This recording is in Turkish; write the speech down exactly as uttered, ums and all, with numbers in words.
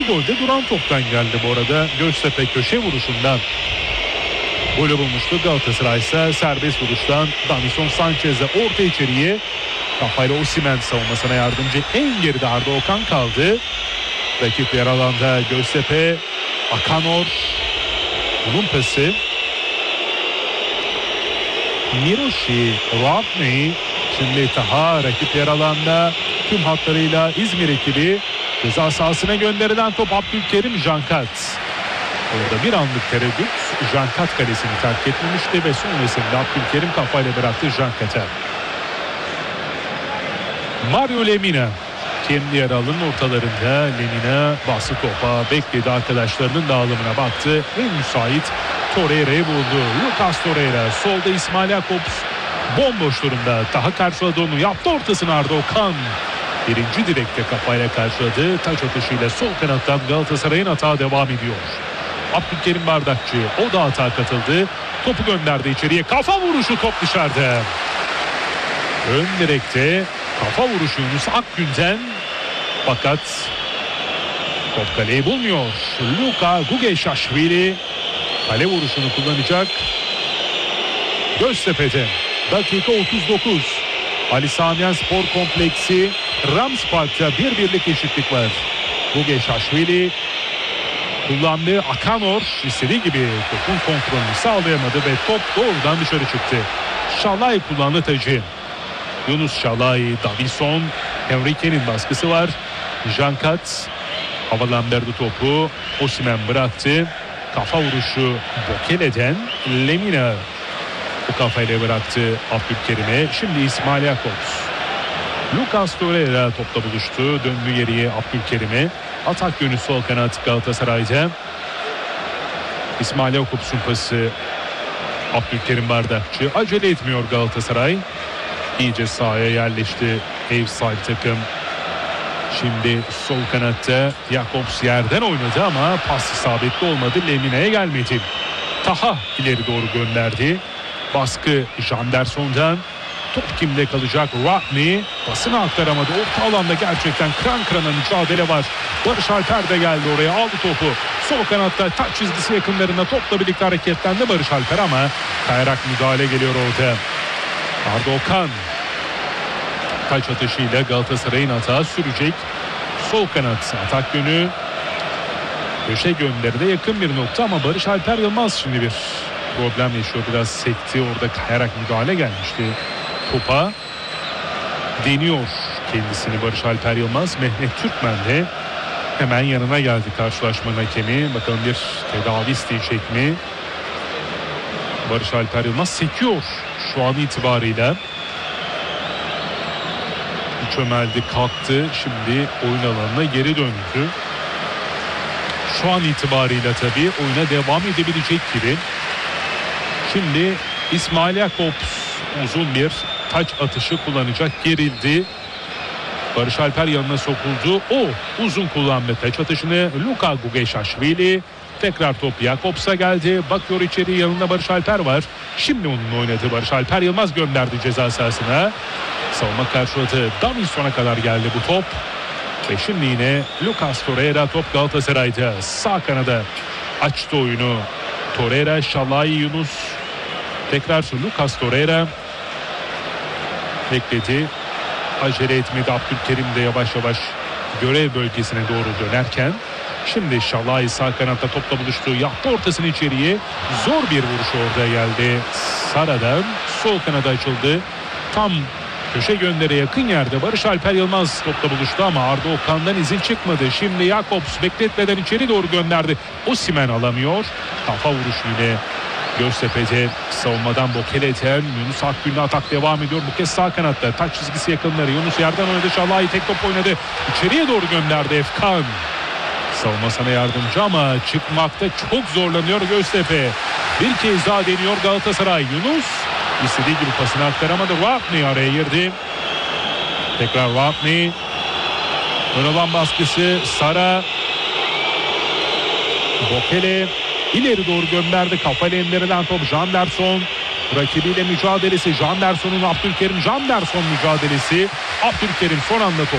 Golde duran toptan geldi bu arada. Göztepe köşe vuruşundan golü bulmuştu. Galatasaray ise serbest vuruştan Davinson Sanchez'e orta içeriye kafayla Osimhen savunmasına yardımcı. En geride Arda Okan kaldı. Rakip yer alanda Göztepe. Akanor. Bunun pası. Miroshi Rodney. Şimdi Taha rakip yer alanda tüm hatlarıyla İzmir ekibi. Ceza sahasına gönderilen top Abdülkerim Jankat. Orada bir anlık tereddüt. Jankat kalesini terk etmemişti ve sonrasında Abdülkerim kafayla bıraktı Jankat'a. Mario Lemina kendi yer alanın ortalarında. Lemina bastı topa, bekledi, arkadaşlarının dağılımına baktı. En müsait Torreira'yı buldu. Lucas Torreira solda, İsmail Jakobs bomboş durumda. Daha karşıladı onu, yaptı ortasını Arda Okan. Birinci direkte kafayla karşıladı. Taç atışıyla sol kanattan Galatasaray'ın hata devam ediyor. Abdülkerim Bardakçı o da hata katıldı. Topu gönderdi içeriye. Kafa vuruşu, top dışarıda. Ön direkte kafa vuruşu Yunus Akgün'den. Fakat top kaleyi bulmuyor. Luka Gugeşaşvili kale vuruşunu kullanacak. Göztepe'de dakika otuz dokuz. Ali Sami Spor Kompleksi Rams Park'ta bir birlik eşitlik var. Gugeşaşvili kullandı. Akanor istediği gibi topun kontrolünü sağlayamadı ve top doğrudan dışarı çıktı. Şalay kullandı tacı. Yunus Şalay, Davinson, Henrique'nin baskısı var. Jankat havalandırdı topu. Osimhen bıraktı. Kafa vuruşu Bokele'den. Lemina bu kafayla bıraktı Abdülkerim'e. Şimdi İsmail Jakobs. Lucas Torreira topla buluştu. Döndü geriye Abdülkerim'e. Atak yönü sol kanat Galatasaray'da. İsmail Jakobs'un pası Abdülkerim Bardakçı. Acele etmiyor Galatasaray. İyice sahaya yerleşti ev sahibi takım. Şimdi sol kanatta Jakobs yerden oynadı ama pas isabetli olmadı. Lemina'ya gelmedi. Taha ileri doğru gönderdi. Baskı Janderson'dan. Top kimde kalacak? Rodney pasını aktaramadı. Orta alanda gerçekten kıran kırana mücadele var. Barış Alper de geldi oraya, aldı topu. Sol kanatta taç çizgisi yakınlarında topla birlikte hareketlendi Barış Alper ama kayarak müdahale geliyor orada. Arda Okan taç atışıyla Galatasaray'ın hata sürecek. Sol kanat atak yönü. Köşe gönderide yakın bir nokta ama Barış Alper Yılmaz şimdi bir problem yaşıyor. Biraz sekti orada, kayarak müdahale gelmişti topa. Deniyor kendisini Barış Alper Yılmaz. Mehmet Türkmen de hemen yanına geldi karşılaşmanın hakemi. Bakalım bir tedavi isteyecek mi? Barış Alper Yılmaz sekiyor şu an itibarıyla. Çömeldi, kalktı. Şimdi oyun alanına geri döndü. Şu an itibarıyla tabii oyuna devam edebilecek gibi. Şimdi İsmail Jakobs uzun bir taç atışı kullanacak. Gerildi. Barış Alper yanına sokuldu. O uzun kullandı taç atışını. Luka Gugeşaşvili. Tekrar top Jakobs'a geldi. Bakıyor içeri, yanında Barış Alper var. Şimdi onunla oynadı. Barış Alper Yılmaz gönderdi ceza sahasına. Savunma karşıladı. Davinson'a kadar geldi bu top. Ve şimdi yine Lucas Torreira top Galatasaray'da. Sağ kanada açtı oyunu. Torreira, Şalay, Yunus. Tekrar Lucas Torreira. Bekledi. Acele etmedi. Abdülkerim de yavaş yavaş görev bölgesine doğru dönerken. Şimdi Şalay sağ kanatta topla buluştu. Yaptı ortasını içeriye. Zor bir vuruş orada geldi. Sara'dan sol kanada açıldı. Tam köşe göndere yakın yerde Barış Alper Yılmaz topla buluştu ama Arda Okan'dan izin çıkmadı. Şimdi Jakobs bekletmeden içeri doğru gönderdi. Osimhen alamıyor. Kafa vuruşu yine Göztepe'de savunmadan Bokele'den. Yunus Akgün'le atak devam ediyor. Bu kez sağ kanatta taç çizgisi yakınları. Yunus yerden oynadı. Şalay tek top oynadı. İçeriye doğru gönderdi Efkan. Savunmasına yardımcı ama çıkmakta çok zorlanıyor Göztepe. Bir kez daha deniyor Galatasaray. Yunus istediği gibi pasını aktaramadı. Rodney araya girdi. Tekrar Rodney. Ön alan baskısı Sara. Bokele ileri doğru gönderdi. Kafayla indirilen top Janderson. Rakibiyle mücadelesi Janderson'un Abdülkerim Janderson mücadelesi. Abdülkerim son anda top